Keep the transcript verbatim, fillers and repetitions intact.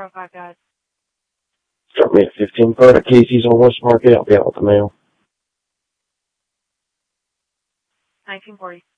oh five, guys. Drop me at fifteen foot at Casey's on West Market. I'll be out with the mail. nineteen forty.